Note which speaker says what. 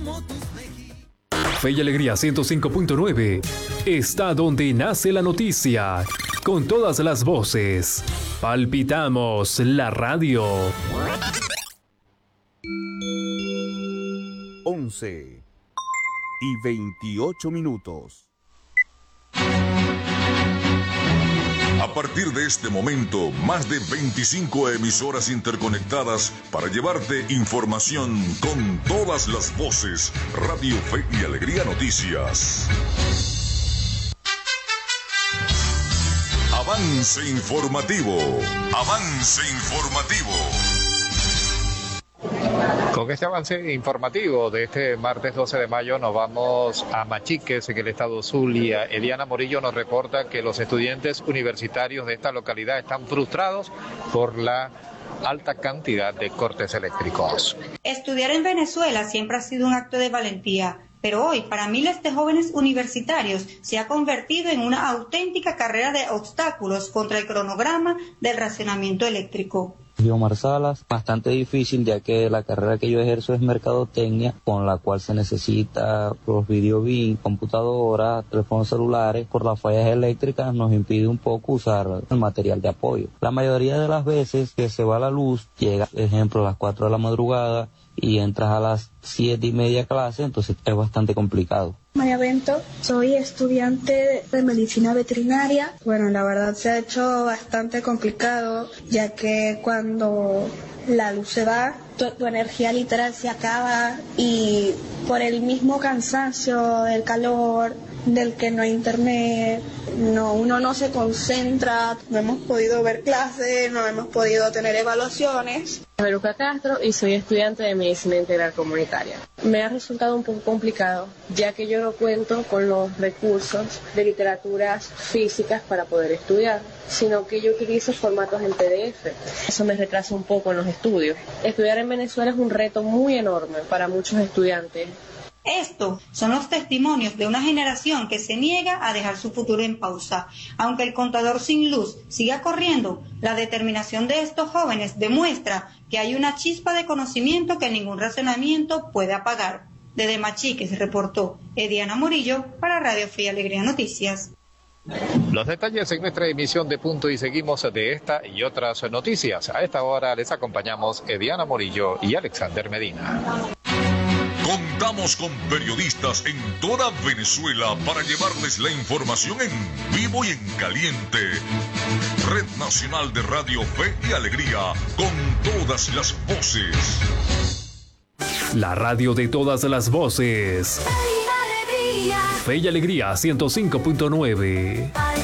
Speaker 1: Fe y Alegría 105.9 está donde nace la noticia, con todas las voces. Palpitamos la radio.
Speaker 2: 11:28.
Speaker 3: A partir de este momento, más de 25 emisoras interconectadas para llevarte información con todas las voces. Radio Fe y Alegría Noticias. Avance informativo. Avance informativo.
Speaker 4: Con este avance informativo de este martes 12 de mayo nos vamos a Machiques, en el estado Zulia. Ediana Morillo nos reporta que los estudiantes universitarios de esta localidad están frustrados por la alta cantidad de cortes eléctricos.
Speaker 5: Estudiar en Venezuela siempre ha sido un acto de valentía, pero hoy para miles de jóvenes universitarios se ha convertido en una auténtica carrera de obstáculos contra el cronograma del racionamiento eléctrico.
Speaker 6: Omar Salas, bastante difícil ya que la carrera que yo ejerzo es mercadotecnia, con la cual se necesita los videobin, computadoras, teléfonos celulares. Por las fallas eléctricas nos impide un poco usar el material de apoyo. La mayoría de las veces que se va la luz, llega, por ejemplo, a las 4 de la madrugada y entras a las 7:30 clase, entonces es bastante complicado.
Speaker 7: María Bento, soy estudiante de medicina veterinaria. Bueno, la verdad se ha hecho bastante complicado, ya que cuando la luz se va, tu energía literal se acaba y por el mismo cansancio, el calor, del que no hay internet, uno no se concentra, no hemos podido ver clases, no hemos podido tener evaluaciones.
Speaker 8: Veruca Castro y soy estudiante de Medicina Integral Comunitaria. Me ha resultado un poco complicado, ya que yo no cuento con los recursos de literaturas físicas para poder estudiar, sino que yo utilizo formatos en PDF. Eso me retrasa un poco en los estudios. Estudiar en Venezuela es un reto muy enorme para muchos estudiantes.
Speaker 5: Estos son los testimonios de una generación que se niega a dejar su futuro en pausa. Aunque el contador sin luz siga corriendo, la determinación de estos jóvenes demuestra que hay una chispa de conocimiento que ningún razonamiento puede apagar. Desde Machiques reportó Ediana Morillo para Radio Fe y Alegría Noticias.
Speaker 4: Los detalles en nuestra emisión de Punto y seguimos de esta y otras noticias. A esta hora les acompañamos Ediana Morillo y Alexander Medina.
Speaker 3: Contamos con periodistas en toda Venezuela para llevarles la información en vivo y en caliente. Red Nacional de Radio Fe y Alegría, con todas las voces.
Speaker 1: La radio de todas las voces. Fe y Alegría 105.9.